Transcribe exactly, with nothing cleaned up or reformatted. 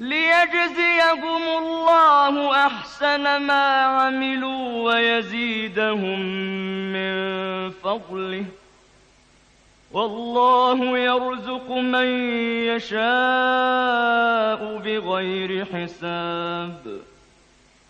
ليجزيهم الله أحسن ما عملوا ويزيدهم من فضله، والله يرزق من يشاء بغير حساب.